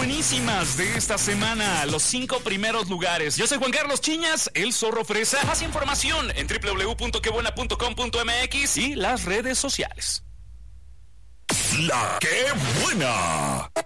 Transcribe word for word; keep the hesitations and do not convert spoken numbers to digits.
buenísimas de esta semana, los cinco primeros lugares. Yo soy Juan Carlos Chiñas, el Zorro Fresa. Más información en doble u doble u doble u punto que buena punto com punto m x y las redes sociales. La que buena.